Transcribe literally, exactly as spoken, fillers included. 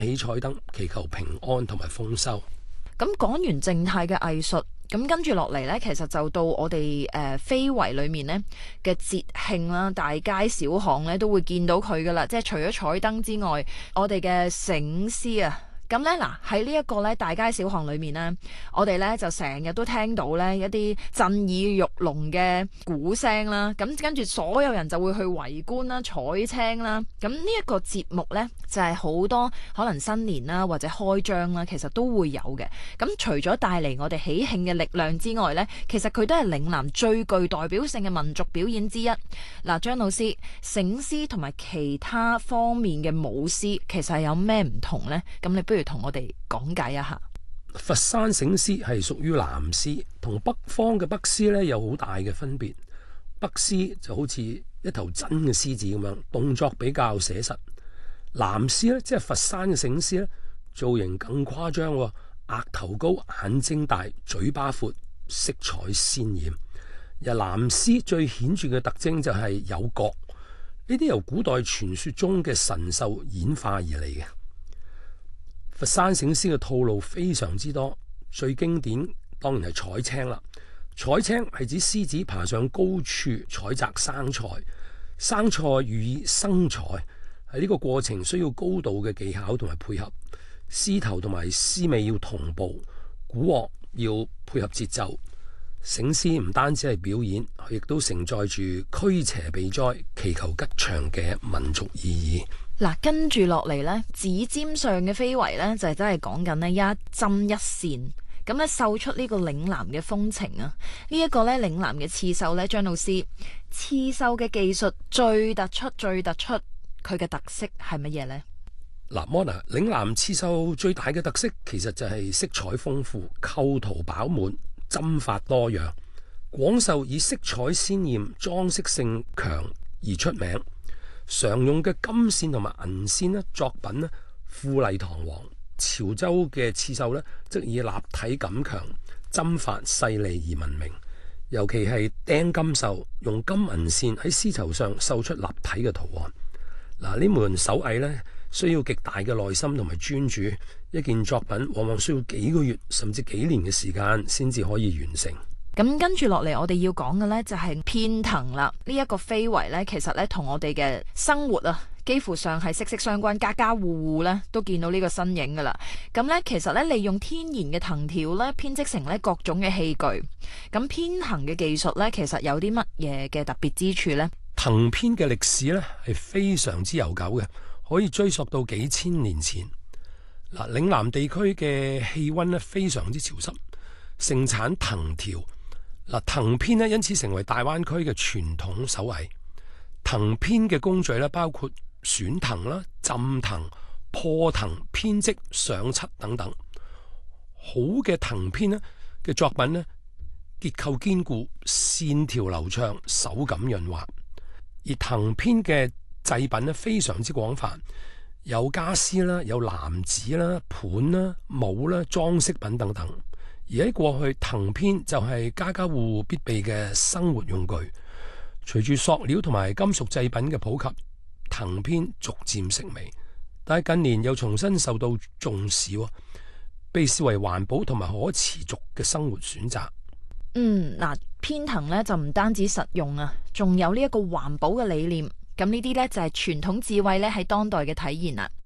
起彩燈，祈求平安同埋豐收。 咁講完靜態嘅藝術，咁跟住落嚟呢，其實就到我哋誒非遺裏面呢嘅節慶啦，大街小巷呢都會見到佢噶啦。即係除咗彩燈之外，我哋嘅醒獅啊。咁咧嗱，喺呢一個咧大街小巷裏面呢，我哋咧就成日都聽到咧一啲震耳欲聾嘅鼓聲啦。咁跟住所有人就會去圍觀啦、採青啦。咁呢一個節目咧就係好多可能新年啦或者開張啦，其實都會有嘅。咁除咗帶嚟我哋喜慶嘅力量之外咧，其實佢都係嶺南最具代表性嘅民族表演之一。嗱，張老師，醒獅同埋其他方面嘅舞獅其實係有咩唔同呢？咁你不如同我哋講解一下。 佛山醒獅係屬於南獅，同北方嘅北獅咧有好大嘅分別。北獅就好似一頭真嘅獅子咁樣，動作比較寫實。南獅咧，即係佛山嘅醒獅咧，造型更誇張，額頭高、眼睛大、嘴巴闊、色彩鮮豔。而南獅最顯著嘅特徵就係有角，呢啲由古代傳說中嘅神獸演化而嚟嘅。佛山醒獅嘅套路非常之多，最經典當然係採青啦。採青係指獅子爬上高處採摘生菜，生菜寓意生財，喺呢個過程需要高度嘅技巧同埋配合，獅頭同埋獅尾要同步，鼓樂要配合節奏。醒獅唔單止係表演，佢亦都承載住驅邪避災、祈求吉祥嘅民族意義。 嗱，跟住落嚟呢，指尖上嘅非遺呢，就係真係講緊呢一針一線，咁咧繡出呢個嶺南嘅風情啊！呢、這、一個呢，嶺南嘅刺繡呢，張老師，刺繡嘅技術最突出、最突出，佢嘅特色係乜嘢呢？ 嗱，Mona，嶺南刺繡最大嘅特色其實就係色彩豐富、構圖飽滿、針法多樣。廣繡以色彩鮮豔、裝飾性強而出名。常用嘅金線同埋銀線咧，作品咧富麗堂皇。潮州嘅刺繡咧，則以立體感強、針法細膩而聞名。尤其係釘金繡，用金銀線喺絲綢上繡出立體嘅圖案。嗱，呢門手藝咧，需要極大嘅耐心同埋專注，一件作品往往需要幾個月甚至幾年嘅時間先至可以完成。 咁跟住落嚟，我哋要講嘅呢就係編藤啦。呢一個非遺呢，其實呢同我哋嘅生活啊，幾乎上係息息相關，家家戶戶呢都見到呢個身影噶啦。咁呢，其實呢，利用天然嘅藤條呢編織成呢各種嘅器具。咁編藤嘅技術呢，其實有啲乜嘢嘅特別之處呢？ 藤編嘅歷史呢係非常之悠久嘅，可以追溯到幾千年前。嗱，嶺南地區嘅氣溫呢非常之潮濕，盛產藤條。嗱，藤編咧，因此成為大灣區嘅傳統手藝。藤編嘅工序咧，包括選藤啦、浸藤、破藤、編織、上漆等等。好嘅藤編咧嘅作品咧，結構堅固、線條流暢、手感潤滑。而藤編嘅製品咧，非常之廣泛，有家私啦、有籃子啦、盤啦、帽啦、裝飾品等等。而喺過去，藤編就係家家戶戶必備嘅生活用具。隨住塑料同埋金屬製品嘅普及，藤編逐漸式微，但係近年又重新受到重視，被視為環保同埋可持續嘅生活選擇。 嗯，嗱，編藤呢就唔單止實用啊，仲有呢一個環保嘅理念。咁呢啲呢，就係傳統智慧呢喺當代嘅體現啦。